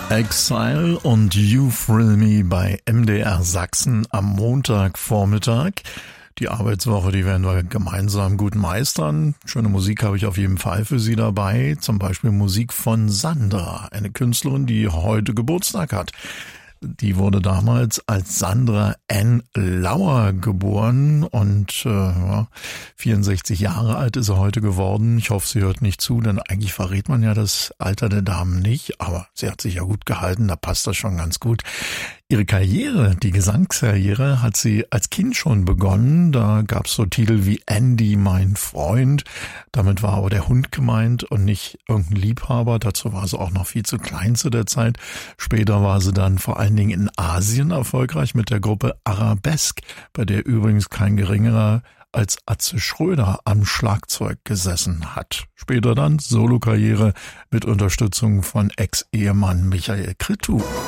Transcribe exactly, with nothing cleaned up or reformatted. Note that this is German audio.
Exile und You Thrill Me bei M D R Sachsen am Montagvormittag. Die Arbeitswoche, die werden wir gemeinsam gut meistern. Schöne Musik habe ich auf jeden Fall für Sie dabei. Zum Beispiel Musik von Sandra, eine Künstlerin, die heute Geburtstag hat. Die wurde damals als Sandra Ann Lauer geboren und äh, ja, vierundsechzig Jahre alt ist sie heute geworden. Ich hoffe, sie hört nicht zu, denn eigentlich verrät man ja das Alter der Damen nicht, aber sie hat sich ja gut gehalten, da passt das schon ganz gut. Ihre Karriere, die Gesangskarriere, hat sie als Kind schon begonnen. Da gab es so Titel wie Andy, mein Freund. Damit war aber der Hund gemeint und nicht irgendein Liebhaber. Dazu war sie auch noch viel zu klein zu der Zeit. Später war sie dann vor allen Dingen in Asien erfolgreich mit der Gruppe Arabesque, bei der übrigens kein geringerer als Atze Schröder am Schlagzeug gesessen hat. Später dann Solokarriere mit Unterstützung von Ex-Ehemann Michael Cretu.